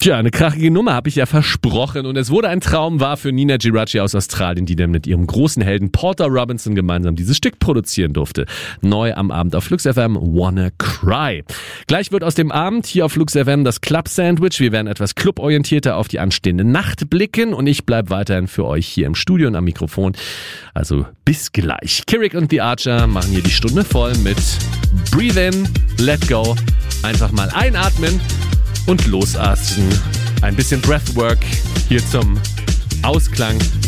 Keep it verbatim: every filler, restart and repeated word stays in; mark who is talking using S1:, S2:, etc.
S1: Tja, eine krachige Nummer habe ich ja versprochen und es wurde ein Traum wahr für Nina Giraci aus Australien, die dann mit ihrem großen Helden Porter Robinson gemeinsam dieses Stück produzieren durfte. Neu am Abend auf Flux F M, Wanna Cry. Gleich wird aus dem Abend hier auf Flux F M das Club Sandwich. Wir werden etwas cluborientierter auf die anstehende Nacht blicken und ich bleibe weiterhin für euch hier im Studio und am Mikrofon. Also bis gleich. Kirik und The Archer machen hier die Stunde voll mit Breathe In, Let Go. Einfach mal einatmen und losatmen. Ein bisschen Breathwork hier zum Ausklang